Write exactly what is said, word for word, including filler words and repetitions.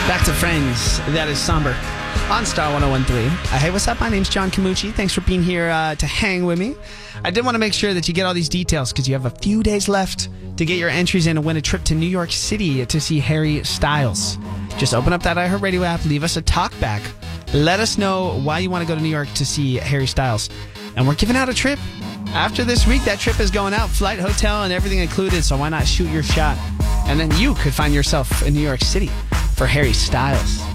Back to Friends. That is Somber on Star one oh one point three. Uh, hey, what's up? My name's John Camucci. Thanks for being here uh, to hang with me. I did want to make sure that you get all these details because you have a few days left to get your entries in and win a trip to New York City to see Harry Styles. Just open up that iHeartRadio app, leave us a talkback. Let us know why you want to go to New York to see Harry Styles. And we're giving out a trip. After this week, that trip is going out, flight, hotel, and everything included, so why not shoot your shot? And then you could find yourself in New York City for Harry Styles.